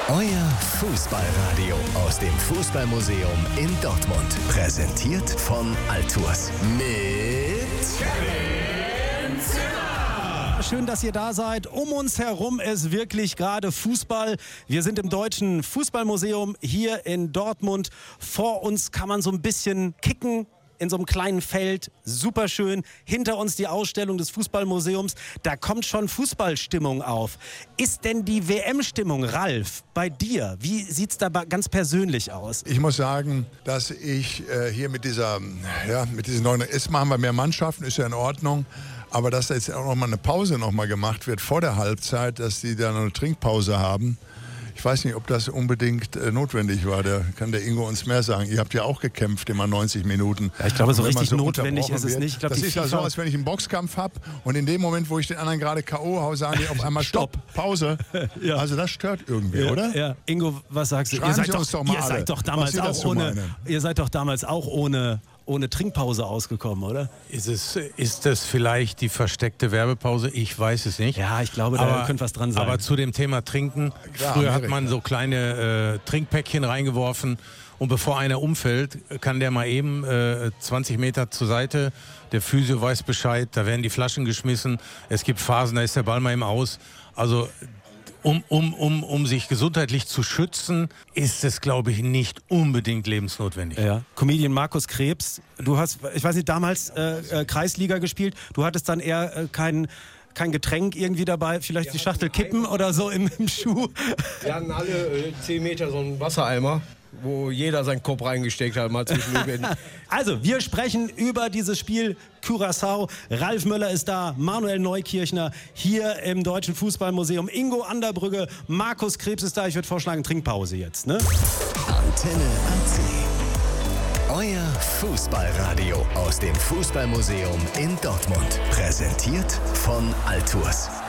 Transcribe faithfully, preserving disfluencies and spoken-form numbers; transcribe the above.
Euer Fußballradio aus dem Fußballmuseum in Dortmund. Präsentiert von Altours. Mit Kevin Zimmer. Schön, dass ihr da seid. Um uns herum ist wirklich gerade Fußball. Wir sind im Deutschen Fußballmuseum hier in Dortmund. Vor uns kann man so ein bisschen kicken. In so einem kleinen Feld, super schön. Hinter uns die Ausstellung des Fußballmuseums. Da kommt schon Fußballstimmung auf. Ist denn die W M-Stimmung, Ralf, bei dir? Wie sieht es da ganz persönlich aus? Ich muss sagen, dass ich äh, hier mit dieser, ja, mit diesen neuen, jetzt machen wir mehr Mannschaften, ist ja in Ordnung. Aber dass da jetzt auch noch mal eine Pause noch mal gemacht wird vor der Halbzeit, dass die da noch eine Trinkpause haben. Ich weiß nicht, ob das unbedingt äh, notwendig war. Da kann der Ingo uns mehr sagen. Ihr habt ja auch gekämpft, immer neunzig Minuten. Ja, ich glaube, so richtig so notwendig ist es wird, nicht. Ich glaub, das die ist ja so, als wenn ich einen Boxkampf habe und in dem Moment, wo ich den anderen gerade K O haue, sagen die auf einmal Stopp, Pause. Ja. Also das stört irgendwie, ja, oder? Ja. Ingo, was sagst du? Schreiben ihr seid Sie doch, uns doch mal ihr alle, seid doch damals auch ohne. Ihr seid doch damals auch ohne. ohne Trinkpause ausgekommen, oder? Ist es, ist das vielleicht die versteckte Werbepause? Ich weiß es nicht. Ja, ich glaube, da aber, könnte was dran sein. Aber zu dem Thema Trinken, Klar, früher Amerika. hat man so kleine äh, Trinkpäckchen reingeworfen und bevor einer umfällt, kann der mal eben äh, zwanzig Meter zur Seite, der Physio weiß Bescheid, da werden die Flaschen geschmissen, es gibt Phasen, da ist der Ball mal eben aus. Also Um, um, um, um sich gesundheitlich zu schützen, ist es, glaube ich, nicht unbedingt lebensnotwendig. Ja. Comedian Markus Krebs, du hast, ich weiß nicht, damals äh, äh, Kreisliga gespielt, du hattest dann eher äh, kein, kein Getränk irgendwie dabei, vielleicht die Schachtel Kippen oder so im, im Schuh. Wir hatten alle äh, zehn Meter so einen Wassereimer, wo jeder seinen Kopf reingesteckt hat, mal zwischendurch. Also, wir sprechen über dieses Spiel Curaçao. Ralf Möller ist da, Manuel Neukirchner hier im Deutschen Fußballmuseum, Ingo Anderbrügge, Markus Krebs ist da. Ich würde vorschlagen, Trinkpause jetzt, ne? Antenne A C. Euer Fußballradio aus dem Fußballmuseum in Dortmund. Präsentiert von Altours.